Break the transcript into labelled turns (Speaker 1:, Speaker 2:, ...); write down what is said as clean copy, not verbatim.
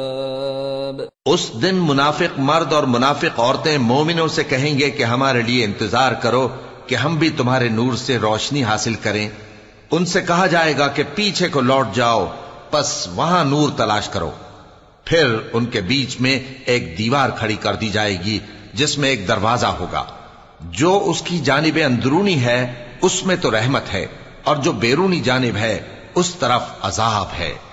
Speaker 1: उस दिन मुनाफिक मर्द और मुनाफिक औरतें मोमिनों से कहेंगे कि हमारे लिए इंतजार करो कि हम भी तुम्हारे नूर से रोशनी हासिल करें। उनसे कहा जाएगा कि पीछे को लौट जाओ, बस वहां नूर तलाश करो। फिर उनके बीच में एक दीवार खड़ी कर दी जाएगी जिसमें एक दरवाजा होगा। जो उसकी जानिबे अंदरूनी है उसमें तो रहमत है, और जो बैरूनी जानिब है उस तरफ अजाब है।